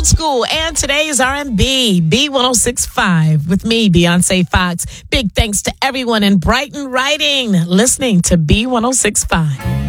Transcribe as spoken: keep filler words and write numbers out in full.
old school and today's R and B. B ten sixty-five with me, Beyonce Fox. Big thanks to everyone in Brighton Writing listening to B ten sixty-five.